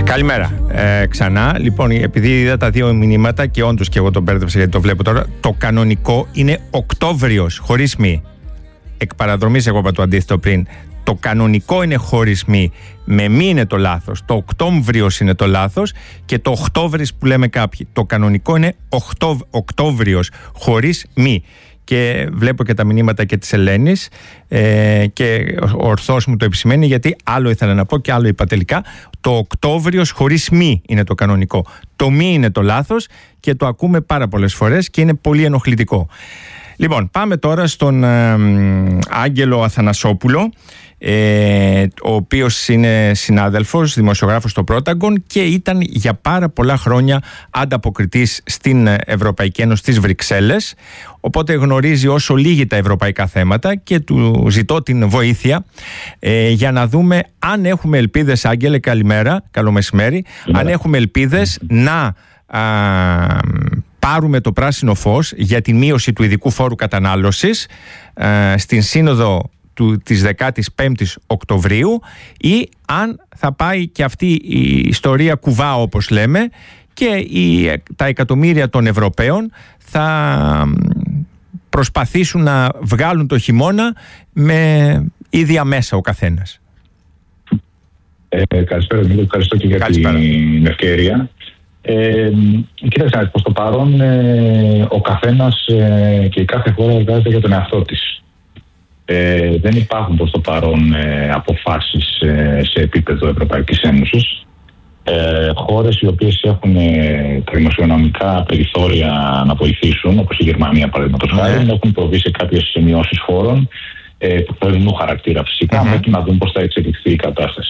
Καλημέρα ξανά. Λοιπόν, επειδή είδα τα δύο μηνύματα και όντως και εγώ τον μπέρδεψα γιατί το βλέπω τώρα, το κανονικό είναι Οκτώβριος χωρίς μη. Εκ παραδρομής εγώ είπα το αντίθετο πριν. Το κανονικό είναι χωρίς μη, με μη είναι το λάθος. Το Οκτώβριος είναι το λάθος και το Οκτώβρης που λέμε κάποιοι. Το κανονικό είναι Οκτώβριος χωρίς μη. Και βλέπω και τα μηνύματα και της Ελένης και ορθώς μου το επισημαίνει, γιατί άλλο ήθελα να πω και άλλο είπα τελικά. Το Οκτώβριος χωρίς μη είναι το κανονικό. Το μη είναι το λάθος και το ακούμε πάρα πολλές φορές και είναι πολύ ενοχλητικό. Λοιπόν, πάμε τώρα στον Άγγελο Αθανασόπουλο, ο οποίος είναι συνάδελφος, δημοσιογράφος στο Πρόταγκον και ήταν για πάρα πολλά χρόνια ανταποκριτής στην Ευρωπαϊκή Ένωση στις Βρυξέλλες, οπότε γνωρίζει όσο λίγοι τα ευρωπαϊκά θέματα και του ζητώ την βοήθεια για να δούμε αν έχουμε ελπίδες. Άγγελε, καλημέρα, καλό μεσημέρι. Αν έχουμε ελπίδες να πάρουμε το πράσινο φως για τη μείωση του ειδικού φόρου κατανάλωσης στην σύνοδο της 15ης Οκτωβρίου, ή αν θα πάει και αυτή η ιστορία κουβά όπως λέμε και τα εκατομμύρια των Ευρωπαίων θα προσπαθήσουν να βγάλουν το χειμώνα με ίδια μέσα ο καθένας. Καλησπέρα, ευχαριστώ και για την ευκαιρία. Κοίταξε, προς το παρόν ο καθένας και η κάθε χώρα εργάζεται για τον εαυτό της. Δεν υπάρχουν προς το παρόν αποφάσεις σε επίπεδο Ευρωπαϊκής Ένωσης. Χώρες οι οποίες έχουν τα δημοσιονομικά περιθώρια να βοηθήσουν, όπως η Γερμανία παραδείγματος χάρη, έχουν προβεί σε κάποιες μειώσεις φόρων που θερινού χαρακτήρα φυσικά, μέχρι να δουν πώς θα εξελιχθεί η κατάσταση.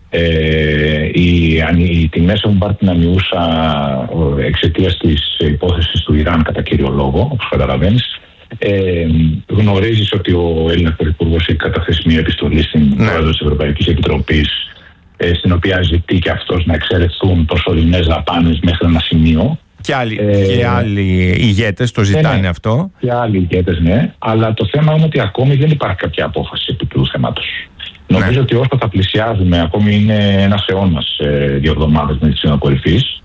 Οι τιμές έχουν πάρει την αμοιούσα εξαιτίας της υπόθεσης του Ιράν κατά κύριο λόγο, όπως καταλαβαίνεις. Γνωρίζεις ότι ο Έλληνας Πρωθυπουργός έχει καταθέσει μια επιστολή στην Πρόεδρο της Ευρωπαϊκής Επιτροπής, στην οποία ζητεί και αυτός να εξαιρεθούν προσωρινές δαπάνες μέχρι ένα σημείο. Και άλλοι ηγέτες το ζητάνε αυτό. Και άλλοι ηγέτες, ναι. Αλλά το θέμα είναι ότι ακόμη δεν υπάρχει κάποια απόφαση επί του θέματος. Νομίζω ότι όσο θα πλησιάζουμε, ακόμη είναι ένας αιώνας 2 εβδομάδες με τη Σύνοδο Κορυφής.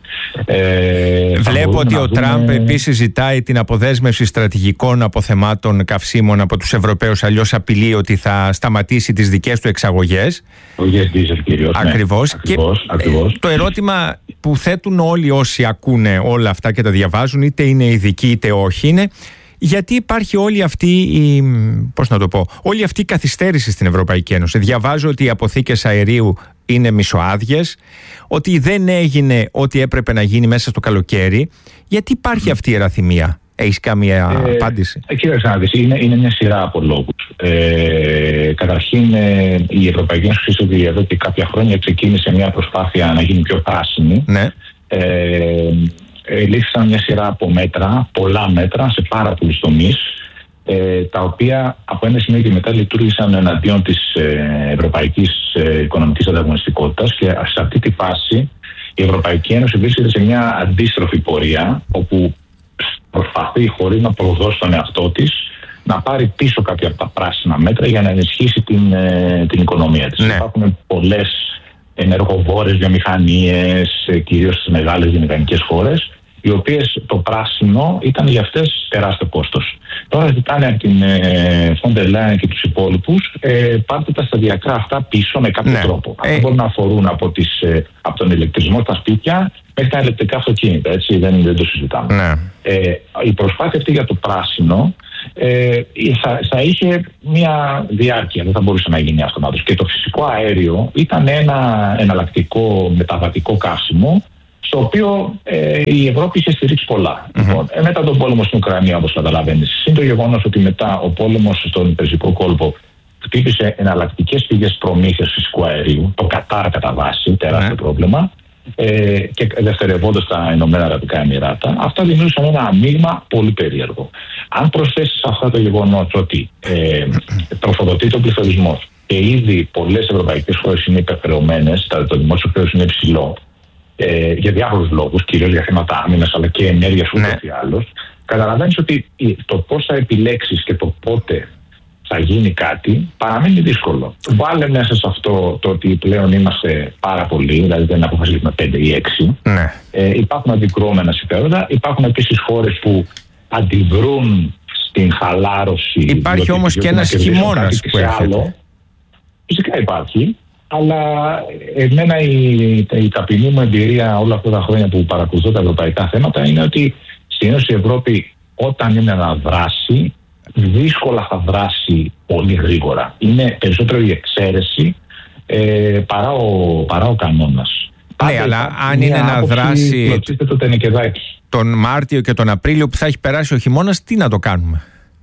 Βλέπω ότι ο Τραμπ επίσης ζητάει την αποδέσμευση στρατηγικών αποθεμάτων καυσίμων από τους Ευρωπαίους, αλλιώς απειλεί ότι θα σταματήσει τις δικές του εξαγωγές. Ακριβώς. Ακριβώς. Το ερώτημα που θέτουν όλοι όσοι ακούνε όλα αυτά και τα διαβάζουν, είτε είναι ειδικοί είτε όχι, είναι γιατί υπάρχει όλη αυτή η καθυστέρηση στην Ευρωπαϊκή Ένωση. Διαβάζω ότι οι αποθήκες αερίου είναι μισοάδιες, ότι δεν έγινε ό,τι έπρεπε να γίνει μέσα στο καλοκαίρι. Γιατί υπάρχει αυτή η εραθυμία? Έχεις καμία απάντηση? Κοίταξε να δεις, είναι μια σειρά από λόγους. Καταρχήν, η Ευρωπαϊκή Ένωση εδώ και κάποια χρόνια ξεκίνησε μια προσπάθεια να γίνει πιο πράσινη. Ναι. Λήφθησαν μια σειρά από μέτρα, πολλά μέτρα σε πάρα πολλούς τομείς, τα οποία από ένα σημείο και μετά λειτουργήσαν εναντίον της ευρωπαϊκής οικονομικής ανταγωνιστικότητας, και σε αυτή τη φάση η Ευρωπαϊκή Ένωση βρίσκεται σε μια αντίστροφη πορεία, όπου προσπαθεί, χωρίς να προδώσει τον εαυτό της, να πάρει πίσω κάποια από τα πράσινα μέτρα για να ενισχύσει την οικονομία της. Υπάρχουν πολλές ενεργοβόρες βιομηχανίες, κυρίως στις μεγάλες βιομηχανικές χώρες, οι οποίες το πράσινο ήταν για αυτές τεράστιο κόστος. Τώρα ζητάνε από την Φόντερ Λάιεν και τους υπόλοιπους, πάρτε τα σταδιακά αυτά πίσω με κάποιο τρόπο. Αυτά μπορούν να αφορούν από τον ηλεκτρισμό στα σπίτια μέχρι τα ηλεκτρικά αυτοκίνητα, έτσι, δεν το συζητάμε. Η προσπάθεια αυτή για το πράσινο θα είχε μια διάρκεια, δεν θα μπορούσε να γίνει αυτομάτως. Και το φυσικό αέριο ήταν ένα εναλλακτικό μεταβατικό καύσιμο, στο οποίο η Ευρώπη είχε στηρίξει πολλά. Λοιπόν, μετά τον πόλεμο στην Ουκρανία, όπως καταλαβαίνεις, είναι το γεγονός ότι μετά ο πόλεμος στον Περσικό κόλπο χτύπησε εναλλακτικές πηγές προμήθειας φυσικού αερίου, το Κατάρ κατά βάση, τεράστιο πρόβλημα, και δευτερευόντως τα Ηνωμένα Αραβικά Εμιράτα. Αυτά δημιούργησαν ένα μείγμα πολύ περίεργο. Αν προσθέσεις αυτά το γεγονός ότι τροφοδοτεί τον πληθωρισμό και ήδη πολλές ευρωπαϊκές χώρες είναι υπερχρεωμένες, το δημόσιο χρέος είναι υψηλό, για διάφορους λόγους, κυρίως για θέματα άμυνας αλλά και ενέργειας ούτως ή άλλως, καταλαβαίνεις ότι το πώς θα επιλέξεις και το πότε θα γίνει κάτι, παραμένει δύσκολο. Βάλε μέσα σε αυτό το ότι πλέον είμαστε πάρα πολλοί, δηλαδή δεν αποφασίζουμε 5 ή 6. Ναι. Υπάρχουν αντικρουόμενα συμφέροντα, υπάρχουν επίσης χώρες που αντιδρούν στην χαλάρωση. Υπάρχει όμως και ένας χειμώνας που έρχεται. Φυσικά υπάρχει, αλλά εμένα η ταπεινή μου εμπειρία όλα αυτά τα χρόνια που παρακολουθώ τα ευρωπαϊκά θέματα είναι ότι συνήθως η Ευρώπη όταν είναι να δράσει, δύσκολα θα δράσει πολύ γρήγορα. Είναι περισσότερο η εξαίρεση παρά ο κανόνας. Ναι, αλλά αν είναι να δράσει τον Μάρτιο και τον Απρίλιο που θα έχει περάσει ο χειμώνας, τι να το κάνουμε?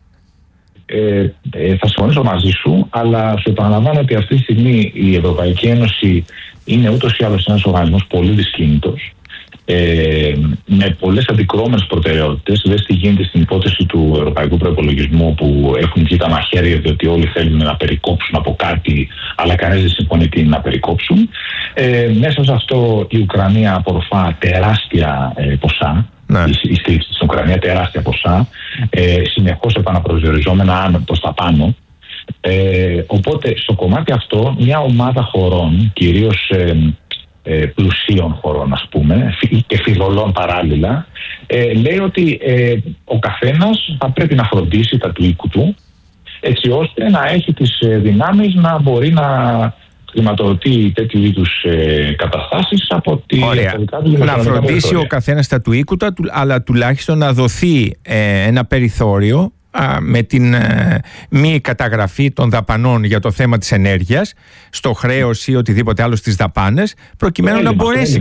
Θα συμφωνήσω μαζί σου, αλλά σου επαναλαμβάνω ότι αυτή τη στιγμή η Ευρωπαϊκή Ένωση είναι ούτως ή άλλως ένας οργανισμός πολύ δυσκίνητος, με πολλές αντικρουόμενες προτεραιότητες. Δες τι γίνεται στην υπόθεση του ευρωπαϊκού προϋπολογισμού, που έχουν βγει τα μαχαίρια διότι όλοι θέλουν να περικόψουν από κάτι, αλλά κανείς δεν συμφωνεί τι να περικόψουν. Μέσα σε αυτό η Ουκρανία απορροφά τεράστια ποσά. Ναι. Η στήριξη στην Ουκρανία τεράστια ποσά, συνεχώς επαναπροσδιοριζόμενα προς τα πάνω. Οπότε στο κομμάτι αυτό μια ομάδα χωρών, κυρίως πλουσίων χωρών ας πούμε και φιδωλών παράλληλα, λέει ότι ο καθένας θα πρέπει να φροντίσει τα του οίκου του, έτσι ώστε να έχει τις δυνάμεις να μπορεί να χρηματοδοτεί τέτοιου είδους καταστάσεις από τη δικά του. Να φροντίσει ο καθένας τα του οίκου του, αλλά τουλάχιστον να δοθεί ένα περιθώριο με την μη καταγραφή των δαπανών για το θέμα της ενέργειας στο χρέος ή οτιδήποτε άλλο στις δαπάνες, προκειμένου να μπορέσει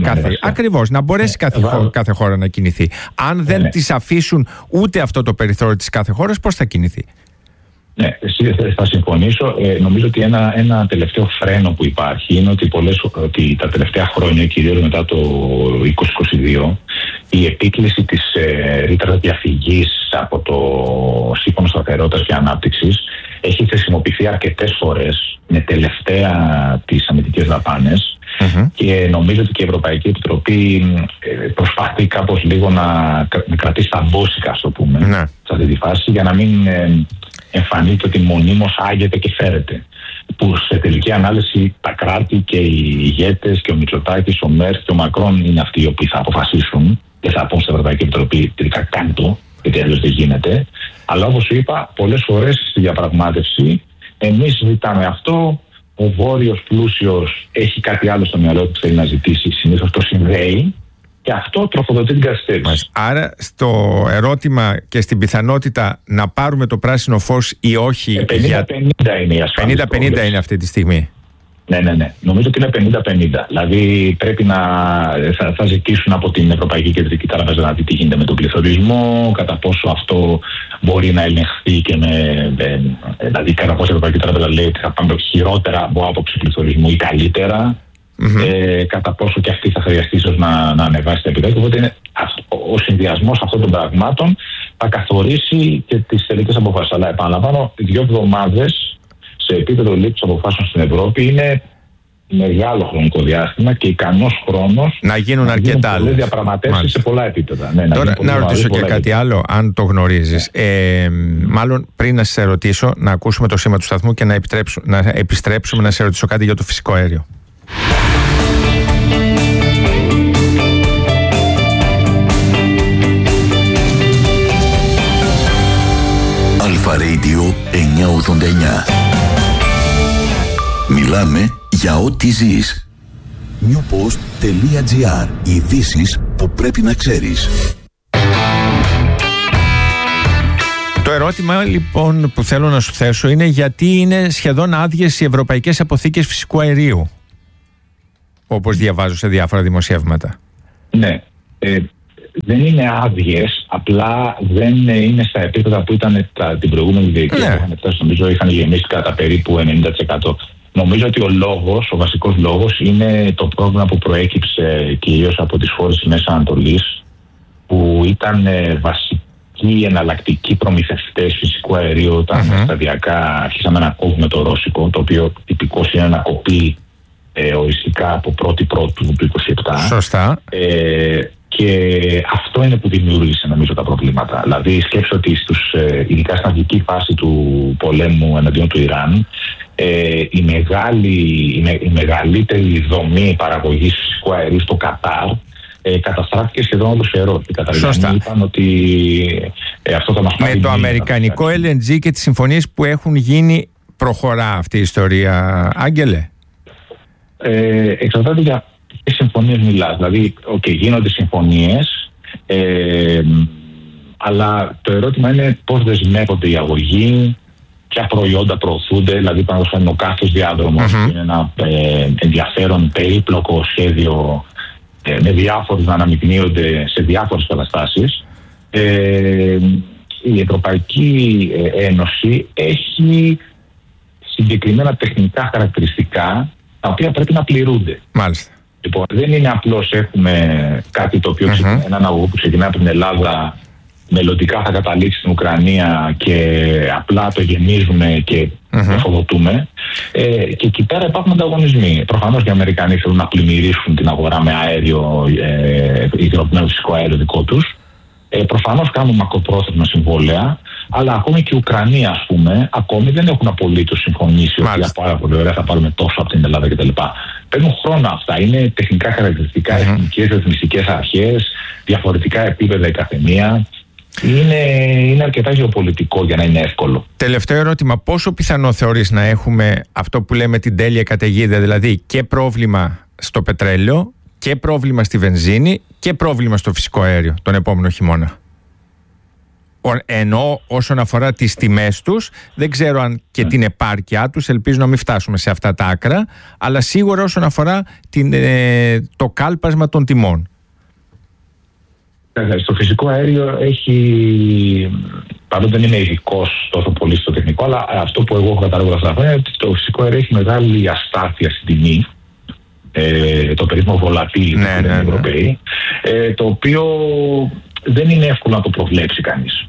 κάθε χώρα να κινηθεί. Αν δεν τις αφήσουν ούτε αυτό το περιθώριο της κάθε χώρας, πώς θα κινηθεί? Ναι, θα συμφωνήσω. Νομίζω ότι ένα τελευταίο φρένο που υπάρχει είναι ότι τα τελευταία χρόνια, κυρίως μετά το 2022, η επίκληση της ρήτρας διαφυγής από το Σύμφωνο Σταθερότητας και Ανάπτυξης έχει χρησιμοποιηθεί αρκετές φορές με τελευταία τις αμυντικές δαπάνες. Και νομίζω ότι και η Ευρωπαϊκή Επιτροπή προσπαθεί κάπως λίγο να κρατήσει τα μπόσικα, ας το πούμε, σε αυτή τη φάση, για να μην εμφανίζεται ότι μονίμως άγεται και φέρεται. Που σε τελική ανάλυση τα κράτη και οι ηγέτες και ο Μητσοτάκης, ο Μέρκελ και ο Μακρόν είναι αυτοί οι οποίοι θα αποφασίσουν και θα πούν στην Ευρωπαϊκή Επιτροπή τελικά κάνει το, γιατί αλλιώς δεν γίνεται. Αλλά όπως σου είπα, πολλές φορές στη διαπραγμάτευση εμείς ζητάμε αυτό, ο βόρειος πλούσιος έχει κάτι άλλο στο μυαλό που θέλει να ζητήσει, συνήθως το συνδέει. Και αυτό τροφοδοτεί την καθυστέρηση. Άρα στο ερώτημα και στην πιθανότητα να πάρουμε το πράσινο φως ή όχι. 50-50 είναι η ασφάλεια. 50-50 είναι αυτή τη στιγμή. Ναι. Νομίζω ότι είναι 50-50. Δηλαδή πρέπει θα ζητήσουν από την Ευρωπαϊκή Κεντρική Τράπεζα να δει τι γίνεται με τον πληθωρισμό, κατά πόσο αυτό μπορεί να ελεγχθεί και δηλαδή κατά πόσο η Ευρωπαϊκή Τράπεζα λέει ότι θα πάμε χειρότερα από άποψη πληθωρισμού ή καλύτερα. Κατά πόσο και αυτή θα χρειαστεί ίσως να ανεβάσει τα επιτόκια. Οπότε ο συνδυασμός αυτών των πραγμάτων θα καθορίσει και τις τελικές αποφάσεις. Αλλά επαναλαμβάνω, 2 εβδομάδες σε επίπεδο λήψης αποφάσεων στην Ευρώπη είναι μεγάλο χρονικό διάστημα και ικανός χρόνος να γίνουν αρκετά άλλες διαπραγματεύσεις σε πολλά επίπεδα. Τώρα να ρωτήσω και κάτι άλλο, αν το γνωρίζεις. Μάλλον πριν να σε ρωτήσω, να ακούσουμε το σήμα του σταθμού και να επιστρέψουμε να σε ρωτήσω κάτι για το φυσικό αέριο. Αλφα Radio 989. Μιλάμε για ό,τι ζεις. Newpost.gr. Ειδήσεις που πρέπει να ξέρεις. Το ερώτημα λοιπόν που θέλω να σου θέσω είναι γιατί είναι σχεδόν άδειες οι ευρωπαϊκές αποθήκες φυσικού αερίου, όπως διαβάζω σε διάφορα δημοσιεύματα. Ναι. Δεν είναι άδειες, απλά δεν είναι στα επίπεδα που ήταν την προηγούμενη διετία. Νομίζω είχαν γεμίσει κατά περίπου 90%. Νομίζω ότι ο βασικός λόγος είναι το πρόβλημα που προέκυψε κυρίως από τις χώρες της Μέσης Ανατολής, που ήταν βασικοί εναλλακτικοί προμηθευτές φυσικού αερίου όταν σταδιακά αρχίσαμε να κόβουμε το ρώσικο, το οποίο τυπικώς είναι να κοπεί οριστικά από 1η Πρώτου του 27. Σωστά. Και αυτό είναι που δημιούργησε, νομίζω, τα προβλήματα. Δηλαδή, σκέψω ότι ειδικά στην αρχική φάση του πολέμου εναντίον του Ιράν, η μεγαλύτερη δομή παραγωγής φυσικού αερίου στο Κατάρ καταστράφηκε σχεδόν όλο φερό. Οι Καταριανοί είπαν ότι αυτό θα μας πάρει. Με το αμερικανικό LNG και τις συμφωνίες που έχουν γίνει, προχωρά αυτή η ιστορία, Άγγελε? Εξαρτάται για ποιες συμφωνίες μιλάς. Δηλαδή, γίνονται συμφωνίες, αλλά το ερώτημα είναι πώς δεσμεύονται οι αγωγοί, ποια προϊόντα προωθούνται. Δηλαδή, πάνω στο ο κάθε διάδρομος είναι ένα ενδιαφέρον, περίπλοκο σχέδιο με διάφορους να αναμειγνύονται σε διάφορες καταστάσεις. Η Ευρωπαϊκή Ένωση έχει συγκεκριμένα τεχνικά χαρακτηριστικά τα οποία πρέπει να πληρούνται. Μάλιστα. Λοιπόν, δεν είναι απλώς έχουμε κάτι το οποίο έναν αγωγό που ξεκινάει από την Ελλάδα, μελλοντικά θα καταλήξει στην Ουκρανία και απλά το γεμίζουμε και εφοδοτούμε. Και εκεί πέρα υπάρχουν ανταγωνισμοί. Προφανώς και οι Αμερικανοί θέλουν να πλημμυρίσουν την αγορά με αέριο, υγροποιημένο φυσικό αέριο δικό τους. Προφανώς κάνουν μακροπρόθεσμα συμβόλαια, αλλά ακόμη και οι Ουκρανοί, ας πούμε, ακόμη δεν έχουν απολύτως συμφωνήσει ότι πάρα πολύ ωραία θα πάρουμε τόσο από την Ελλάδα κτλ. Παίρνουν χρόνο αυτά. Είναι τεχνικά χαρακτηριστικά, εθνικές, ρυθμιστικές αρχές, διαφορετικά επίπεδα η καθεμία. Είναι αρκετά γεωπολιτικό για να είναι εύκολο. Τελευταίο ερώτημα. Πόσο πιθανό θεωρείς να έχουμε αυτό που λέμε την τέλεια καταιγίδα, δηλαδή και πρόβλημα στο πετρέλαιο και πρόβλημα στη βενζίνη και πρόβλημα στο φυσικό αέριο τον επόμενο χειμώνα? Ενώ όσον αφορά τις τιμές τους, δεν ξέρω αν και την επάρκειά τους, ελπίζω να μην φτάσουμε σε αυτά τα άκρα, αλλά σίγουρα όσον αφορά το κάλπασμα των τιμών. Στο φυσικό αέριο παρότι δεν είμαι ειδικός τόσο πολύ στο τεχνικό, αλλά αυτό που εγώ έχω καταλάβει αυτά τα χρόνια είναι ότι το φυσικό αέριο έχει μεγάλη αστάθεια στην τιμή. Το περίφημο βολατήλ που λένε οι Ευρωπαίοι, το οποίο δεν είναι εύκολο να το προβλέψει κανείς.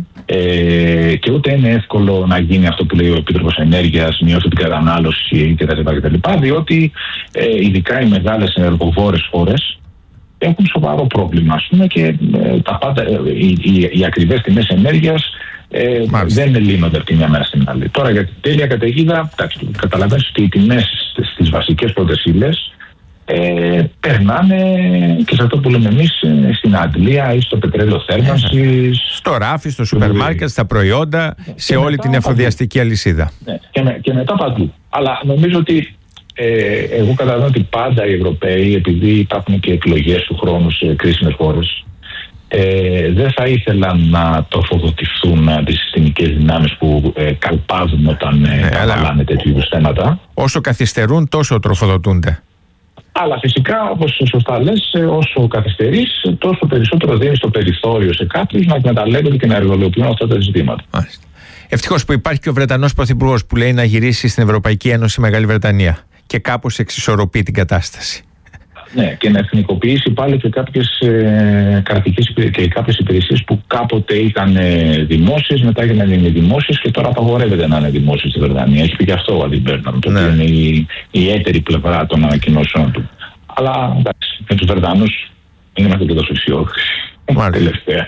Και ούτε είναι εύκολο να γίνει αυτό που λέει ο Επίτροπος Ενέργειας, μειώσει την κατανάλωση κτλ. Διότι ειδικά οι μεγάλες ενεργοβόρες χώρες έχουν σοβαρό πρόβλημα, ας πούμε, και οι ακριβές τιμές ενέργειας δεν λύνονται από τη μια μέρα στην άλλη. Τώρα για την τέλεια καταιγίδα, καταλαβαίνεις ότι οι τιμές στις βασικές πρώτες ύλες περνάνε και σε αυτό που λέμε εμείς στην αντλία ή στο πετρέλαιο θέρμανσης, στο ράφι, στο σούπερ μάρκετ, στα προϊόντα, σε όλη την εφοδιαστική αλυσίδα. Και μετά παντού. Αλλά νομίζω ότι εγώ καταλαβαίνω ότι πάντα οι Ευρωπαίοι, επειδή υπάρχουν και εκλογές του χρόνου σε κρίσιμες χώρες, δεν θα ήθελαν να τροφοδοτηθούν αντισυστημικές δυνάμεις που καλπάζουν όταν καταλάνε τέτοιου είδους θέματα. Όσο καθυστερούν, τόσο τροφοδοτούνται. Αλλά φυσικά, όπως σωστά λες, όσο καθυστερείς, τόσο περισσότερο δίνεις το περιθώριο σε κάποιους να εκμεταλλεύονται και να εργολοποιούν αυτά τα ζητήματα. Ευτυχώς που υπάρχει και ο Βρετανός Πρωθυπουργός που λέει να γυρίσει στην Ευρωπαϊκή Ένωση η Μεγάλη Βρετανία και κάπως εξισορροπεί την κατάσταση. Ναι, και να εθνικοποιήσει πάλι και κάποιες κρατικές και κάποιες υπηρεσίες που κάποτε ήταν δημόσιες, μετά έγιναν δημόσιες και τώρα απαγορεύεται να είναι δημόσιες στη Βρετανία. Έχει πει και αυτό ο Άντι Μπέρναμ, το οποίο είναι η έτερη πλευρά των ανακοινώσεων του. Αλλά εντάξει, με τους Βρετανούς δεν είμαστε και τόσο αισιόδοξοι. Τελευταία.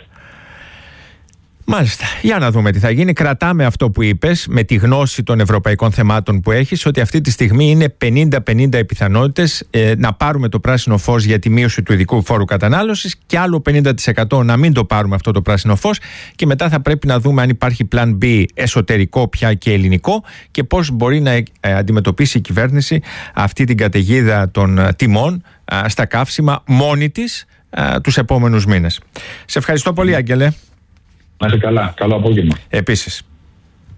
Μάλιστα. Για να δούμε τι θα γίνει. Κρατάμε αυτό που είπες, με τη γνώση των ευρωπαϊκών θεμάτων που έχεις, ότι αυτή τη στιγμή είναι 50-50 οι πιθανότητες να πάρουμε το πράσινο φως για τη μείωση του ειδικού φόρου κατανάλωσης και άλλο 50% να μην το πάρουμε αυτό το πράσινο φως, και μετά θα πρέπει να δούμε αν υπάρχει plan B εσωτερικό πια και ελληνικό και πώς μπορεί να αντιμετωπίσει η κυβέρνηση αυτή την καταιγίδα των τιμών στα καύσιμα μόνη της τους επόμενους μήνες. Σε ευχαριστώ πολύ, Άγγελε. Να είσαι καλά. Καλό απόγευμα. Επίσης.